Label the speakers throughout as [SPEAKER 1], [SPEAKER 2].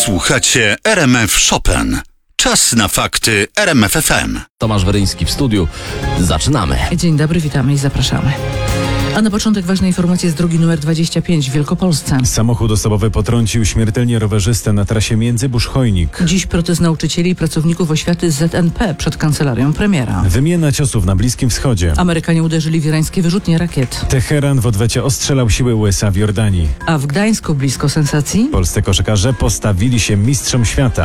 [SPEAKER 1] Słuchacie RMF Chopin. Czas na fakty RMF FM.
[SPEAKER 2] Tomasz Weryński w studiu. Zaczynamy.
[SPEAKER 3] Dzień dobry, witamy i zapraszamy. A na początek ważne informacje z drogi numer 25 w Wielkopolsce.
[SPEAKER 4] Samochód osobowy potrącił śmiertelnie rowerzystę na trasie Międzybusz-Chojnik.
[SPEAKER 3] Dziś protest nauczycieli i pracowników oświaty z ZNP przed kancelarią premiera.
[SPEAKER 4] Wymiana ciosów na Bliskim Wschodzie.
[SPEAKER 3] Amerykanie uderzyli w irańskie wyrzutnie rakiet.
[SPEAKER 4] Teheran w odwecie ostrzelał siły USA w Jordanii.
[SPEAKER 3] A w Gdańsku blisko sensacji?
[SPEAKER 4] Polscy koszykarze postawili się mistrzom świata.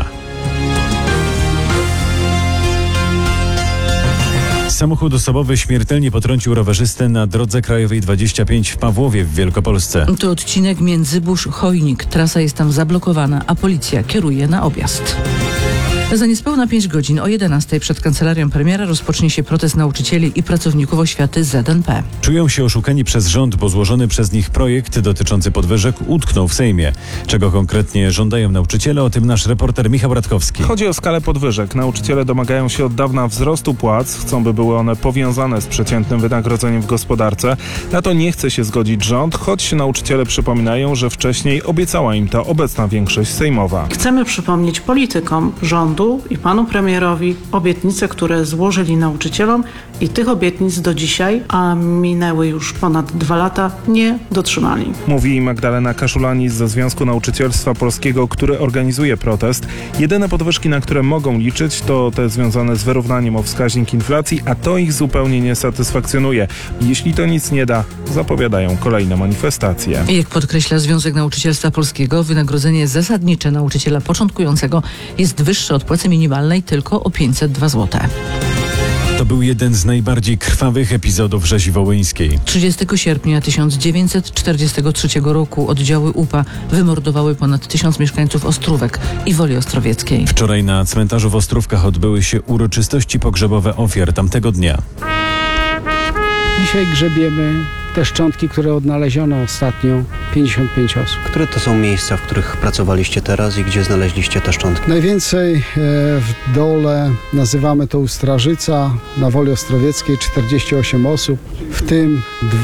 [SPEAKER 4] Samochód osobowy śmiertelnie potrącił rowerzystę na drodze krajowej 25 w Pawłowie w Wielkopolsce.
[SPEAKER 3] To odcinek Międzybusz-Chojnik. Trasa jest tam zablokowana, a policja kieruje na objazd. Za niespełna 5 godzin o 11 przed kancelarią premiera rozpocznie się protest nauczycieli i pracowników oświaty z ZNP.
[SPEAKER 4] Czują się oszukani przez rząd, bo złożony przez nich projekt dotyczący podwyżek utknął w Sejmie. Czego konkretnie żądają nauczyciele? O tym nasz reporter Michał Radkowski.
[SPEAKER 5] Chodzi o skalę podwyżek. Nauczyciele domagają się od dawna wzrostu płac. Chcą, by były one powiązane z przeciętnym wynagrodzeniem w gospodarce. Na to nie chce się zgodzić rząd, choć nauczyciele przypominają, że wcześniej obiecała im to obecna większość sejmowa.
[SPEAKER 6] Chcemy przypomnieć politykom rządu i panu premierowi obietnice, które złożyli nauczycielom i tych obietnic do dzisiaj, a minęły już ponad 2 lata, nie dotrzymali.
[SPEAKER 5] Mówi Magdalena Kaszulanis ze Związku Nauczycielstwa Polskiego, który organizuje protest. Jedyne podwyżki, na które mogą liczyć, to te związane z wyrównaniem o wskaźnik inflacji, a to ich zupełnie nie satysfakcjonuje. Jeśli to nic nie da, zapowiadają kolejne manifestacje.
[SPEAKER 3] Jak podkreśla Związek Nauczycielstwa Polskiego, wynagrodzenie zasadnicze nauczyciela początkującego jest wyższe od płacy minimalnej tylko o 502 zł.
[SPEAKER 4] To był jeden z najbardziej krwawych epizodów rzezi wołyńskiej.
[SPEAKER 3] 30 sierpnia 1943 roku oddziały UPA wymordowały ponad 1000 mieszkańców Ostrówek i Woli Ostrowieckiej.
[SPEAKER 4] Wczoraj na cmentarzu w Ostrówkach odbyły się uroczystości pogrzebowe ofiar tamtego dnia.
[SPEAKER 7] Dzisiaj grzebiemy te szczątki, które odnaleziono ostatnio, 55 osób.
[SPEAKER 8] Które to są miejsca, w których pracowaliście teraz i gdzie znaleźliście te szczątki?
[SPEAKER 7] Najwięcej w dole, nazywamy to Ustrażyca, na Woli Ostrowieckiej 48 osób, w tym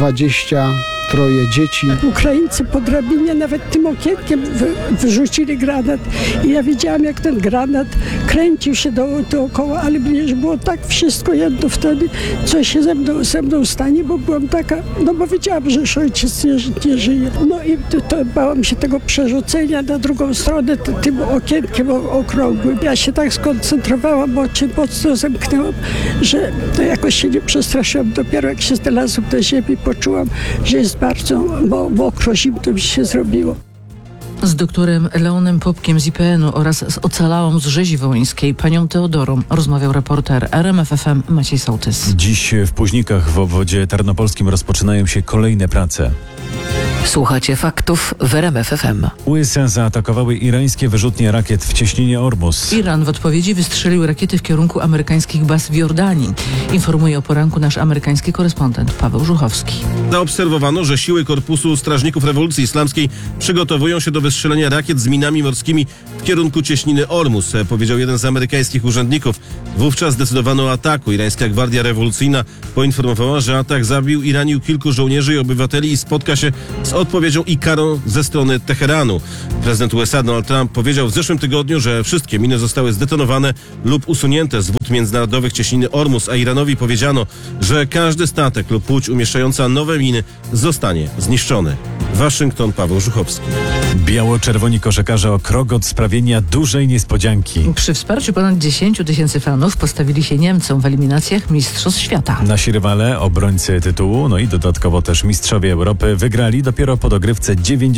[SPEAKER 7] 23 dzieci.
[SPEAKER 9] Ukraińcy po drabinie nawet tym okienkiem wyrzucili granat i ja widziałam, jak ten granat kręcił się dookoła, ale mnie było tak wszystko jedno wtedy, co się ze mną stanie, bo byłam taka, no bo wiedziałam, że ojciec nie żyje. No i to bałam się tego przerzucenia na drugą stronę tym okienkiem okrągłym. Ja się tak skoncentrowałam, oczy mocno zamknęłam, że to jakoś się nie przestraszyłam. Dopiero jak się znalazłam na ziemi, poczułam, że jest bardzo mokro, zimno mi się zrobiło.
[SPEAKER 3] Z doktorem Leonem Popkiem z IPN-u oraz z ocalałą z rzezi wołyńskiej, panią Teodorą, rozmawiał reporter RMF FM Maciej Sołtys.
[SPEAKER 4] Dziś w Późnikach w obwodzie tarnopolskim rozpoczynają się kolejne prace.
[SPEAKER 10] Słuchacie faktów w RMF FM.
[SPEAKER 4] USA zaatakowały irańskie wyrzutnie rakiet w cieśninie Ormus.
[SPEAKER 3] Iran w odpowiedzi wystrzelił rakiety w kierunku amerykańskich baz w Jordanii. Informuje o poranku nasz amerykański korespondent Paweł Żuchowski.
[SPEAKER 11] Zaobserwowano, że siły Korpusu Strażników Rewolucji Islamskiej przygotowują się do wystrzelenia rakiet z minami morskimi w kierunku cieśniny Ormus, powiedział jeden z amerykańskich urzędników. Wówczas zdecydowano o ataku. Irańska Gwardia Rewolucyjna poinformowała, że atak zabił i ranił kilku żołnierzy i obywateli i spotka się z odpowiedzią i karą ze strony Teheranu. Prezydent USA Donald Trump powiedział w zeszłym tygodniu, że wszystkie miny zostały zdetonowane lub usunięte z wód międzynarodowych cieśniny Ormus, a Iranowi powiedziano, że każdy statek lub łódź umieszczająca nowe miny zostanie zniszczony. Waszyngton, Paweł Żuchowski.
[SPEAKER 4] Biało-czerwoni koszykarze o krok od sprawienia dużej niespodzianki.
[SPEAKER 3] Przy wsparciu ponad 10 000 fanów postawili się Niemcom w eliminacjach Mistrzostw Świata.
[SPEAKER 4] Nasi rywale, obrońcy tytułu, no i dodatkowo też mistrzowie Europy, wygrali dopiero po dogrywce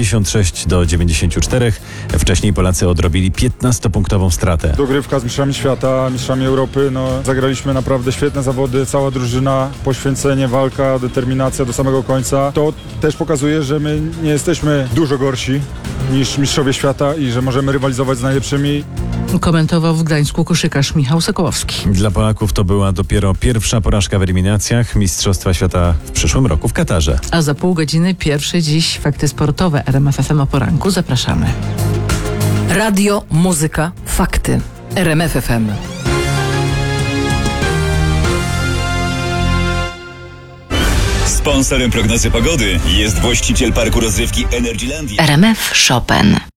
[SPEAKER 4] 96-94. Wcześniej Polacy odrobili 15-punktową stratę.
[SPEAKER 12] Dogrywka z mistrzami świata, mistrzami Europy. Zagraliśmy naprawdę świetne zawody, cała drużyna, poświęcenie, walka, determinacja do samego końca. To też pokazuje, że my nie jesteśmy dużo gorsi niż mistrzowie świata i że możemy rywalizować z najlepszymi.
[SPEAKER 3] Komentował w Gdańsku koszykarz Michał Sokołowski.
[SPEAKER 4] Dla Polaków to była dopiero pierwsza porażka w eliminacjach Mistrzostwa Świata w przyszłym roku w Katarze.
[SPEAKER 3] A za pół godziny pierwsze dziś fakty sportowe RMF FM o poranku. Zapraszamy.
[SPEAKER 10] Radio, muzyka, fakty. RMF FM.
[SPEAKER 13] Sponsorem prognozy pogody jest właściciel parku rozrywki Energylandia.
[SPEAKER 14] RMF Chopin.